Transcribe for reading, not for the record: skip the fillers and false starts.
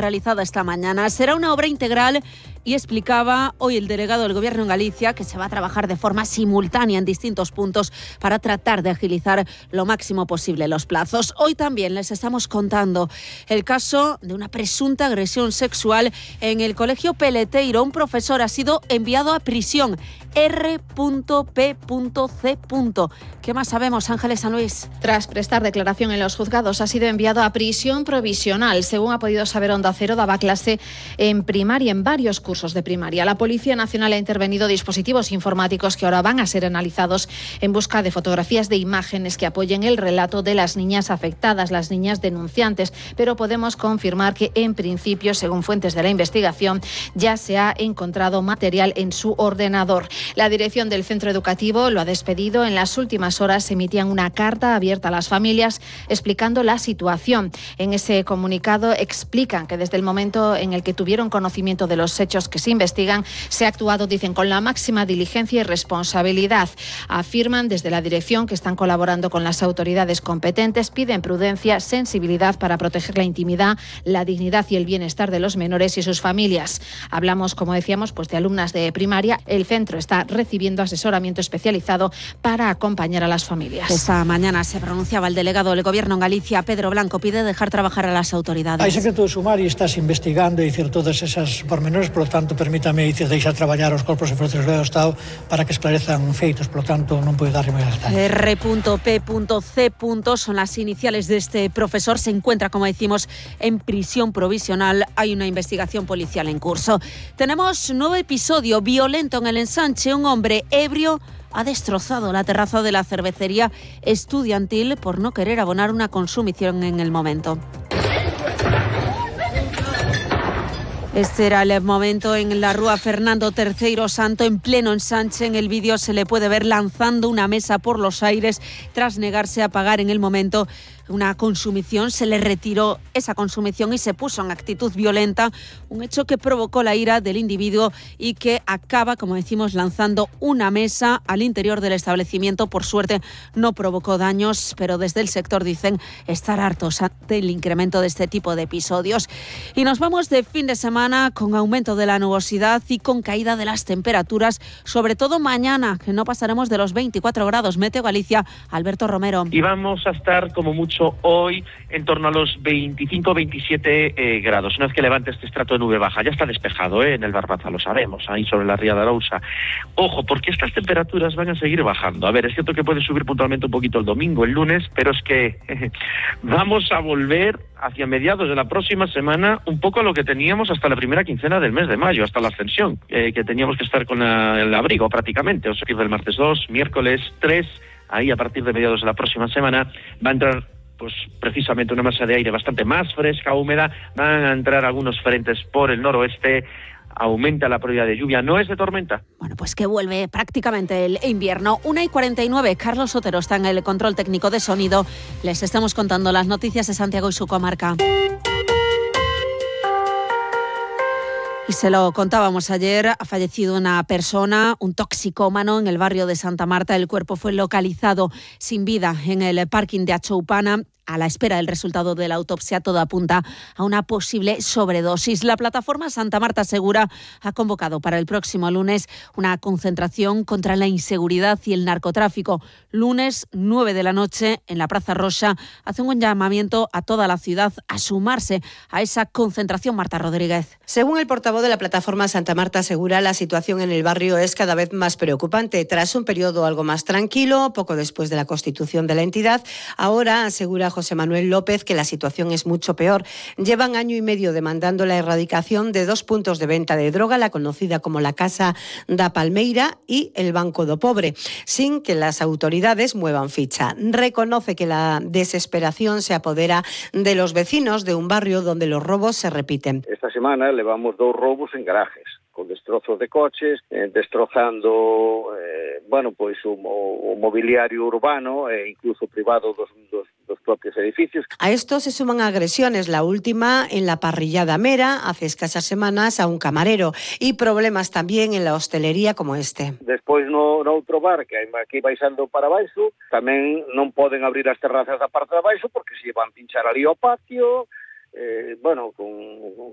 realizada esta mañana. Será una obra integral y explicaba hoy el delegado del Gobierno en Galicia que se va a trabajar de forma simultánea en distintos puntos para tratar de agilizar lo máximo posible los plazos. Hoy también les estamos contando el caso de una presunta agresión sexual en el Colegio Peleteiro. Un profesor ha sido enviado a prisión. R.P.C. ¿Qué más sabemos, Ángeles San Luis? Tras prestar declaración en los juzgados, ha sido enviado a prisión provisional. Según ha podido saber Onda Cero, daba clase en primaria, en varios cursos de primaria. La Policía Nacional ha intervenido dispositivos informáticos que ahora van a ser analizados en busca de fotografías de imágenes que apoyen el relato de las niñas afectadas, las niñas denunciantes. Pero podemos confirmar que, en principio, según fuentes de la investigación, ya se ha encontrado material en su ordenador. La dirección del centro educativo lo ha despedido. En las últimas horas se emitían una carta abierta a las familias explicando la situación. En ese comunicado explican que desde el momento en el que tuvieron conocimiento de los hechos que se investigan, se ha actuado, dicen, con la máxima diligencia y responsabilidad. Afirman desde la dirección que están colaborando con las autoridades competentes, piden prudencia, sensibilidad para proteger la intimidad, la dignidad y el bienestar de los menores y sus familias. Hablamos, como decíamos, de alumnas de primaria. El centro está recibiendo asesoramiento especializado para acompañar a las familias. Esta mañana se pronunciaba el delegado del Gobierno en Galicia, Pedro Blanco, pide dejar trabajar a las autoridades. Hai secreto de sumario, estás investigando e dicir todas esas pormenores, por lo tanto, permítame dicir, deixar traballar os corpos e forzas do Estado para que esclarezan feitos, por lo tanto, non podo dar máis detalles. R.P.C. son las iniciales de este profesor. Se encuentra, como decimos, en prisión provisional. Hay una investigación policial en curso. Tenemos nuevo episodio violento en el Ensanche. Un hombre ebrio ha destrozado la terraza de la cervecería estudiantil por no querer abonar una consumición en el momento. Este era el momento en la rúa Fernando III Santo, en pleno Ensanche. En el vídeo se le puede ver lanzando una mesa por los aires tras negarse a pagar en el momento una consumición. Se le retiró esa consumición y se puso en actitud violenta, un hecho que provocó la ira del individuo y que acaba, como decimos, lanzando una mesa al interior del establecimiento. Por suerte no provocó daños, pero desde el sector dicen estar hartos ante el incremento de este tipo de episodios. Y nos vamos de fin de semana con aumento de la nubosidad y con caída de las temperaturas, sobre todo mañana, que no pasaremos de los 24 grados. Meteo Galicia, Alberto Romero. Y vamos a estar como mucho hoy en torno a los 25-27 grados. Una vez que levante este estrato de nube baja, ya está despejado en el Barbaza, lo sabemos, ahí sobre la Ría de Arousa. Ojo, porque estas temperaturas van a seguir bajando. A ver, es cierto que puede subir puntualmente un poquito el domingo, el lunes, pero es que vamos a volver hacia mediados de la próxima semana un poco a lo que teníamos hasta la primera quincena del mes de mayo, hasta la ascensión, que teníamos que estar con el abrigo prácticamente. O sea, que del martes 2, miércoles 3, ahí a partir de mediados de la próxima semana va a entrar precisamente una masa de aire bastante más fresca, húmeda. Van a entrar algunos frentes por el noroeste. Aumenta la probabilidad de lluvia, no es de tormenta. Bueno, pues que vuelve prácticamente el invierno. 1:49, Carlos Otero está en el control técnico de sonido. Les estamos contando las noticias de Santiago y su comarca. Y se lo contábamos ayer, ha fallecido una persona, un toxicómano, en el barrio de Santa Marta. El cuerpo fue localizado sin vida en el parking de Achoupana. A la espera del resultado de la autopsia, todo apunta a una posible sobredosis. La plataforma Santa Marta Segura ha convocado para el próximo lunes una concentración contra la inseguridad y el narcotráfico. Lunes, 9 de la noche, en la Plaza Roxa, hace un llamamiento a toda la ciudad a sumarse a esa concentración. Marta Rodríguez. Según el portavoz de la plataforma Santa Marta Segura, la situación en el barrio es cada vez más preocupante. Tras un periodo algo más tranquilo, poco después de la constitución de la entidad, ahora asegura José Manuel López que la situación es mucho peor. Llevan año y medio demandando la erradicación de 2 puntos de venta de droga, la conocida como la Casa da Palmeira y el Banco do Pobre, sin que las autoridades muevan ficha. Reconoce que la desesperación se apodera de los vecinos de un barrio donde los robos se repiten. Esta semana levamos 2 robos en garajes, con destrozos de coches, destrozando o mobiliario urbano e incluso privado dos propios edificios. A esto se suman agresiones, la última en la parrillada Mera, hace escasas semanas, a un camarero, y problemas también en la hostelería como este. Despois no outro bar, que hai aquí baixando para baixo, tamén non poden abrir as terrazas da parte de baixo porque se van pinchar ali ao patio,